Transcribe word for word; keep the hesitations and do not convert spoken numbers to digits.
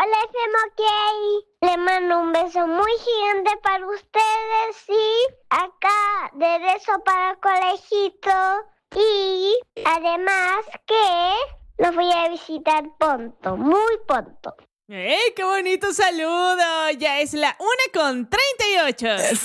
Hola, F M OK. Le mando un beso muy gigante para ustedes y acá de beso para el colegito. Y además que los voy a visitar pronto, muy pronto. ¡Eh, qué bonito saludo! Ya es la una con treinta y ocho.